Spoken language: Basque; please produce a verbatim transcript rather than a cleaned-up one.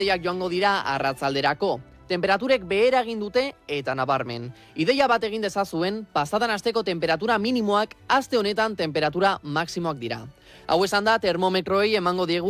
Ideiak joango dira arratzalderako. Temperaturek behera egin dute eta nabarmen. Ideia bat egin dezazuen, pasadan asteko temperatura minimoak aste honetan temperatura maksimoak dira. Hau esan da termometroei emango diegu